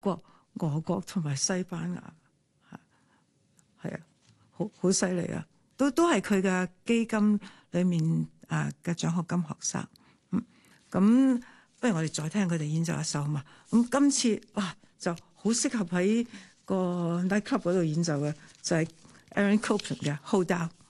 國、俄國同埋西班牙，係啊，好犀利啊！都係佢嘅基金裏面嘅獎學金學生。咁不如我哋再聽佢哋演奏一首嘛。咁今次就好適合喺個 night club 嗰度演奏嘅，就係 Aaron Copland 嘅《Hold Down》。